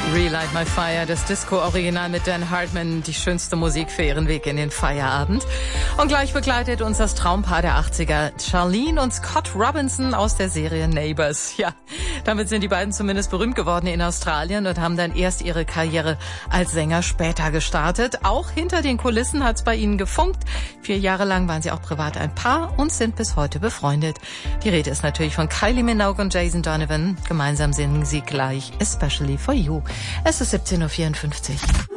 Relight My Fire, das Disco-Original mit Dan Hartman, die schönste Musik für ihren Weg in den Feierabend. Und gleich begleitet uns das Traumpaar der 80er, Charlene und Scott Robinson aus der Serie Neighbours. Ja, damit sind die beiden zumindest berühmt geworden in Australien und haben dann erst ihre Karriere als Sänger später gestartet. Auch hinter den Kulissen hat's bei ihnen gefunkt. 4 Jahre lang waren sie auch privat ein Paar und sind bis heute befreundet. Die Rede ist natürlich von Kylie Minogue und Jason Donovan. Gemeinsam singen sie gleich Especially for You. Es ist 17:54 Uhr.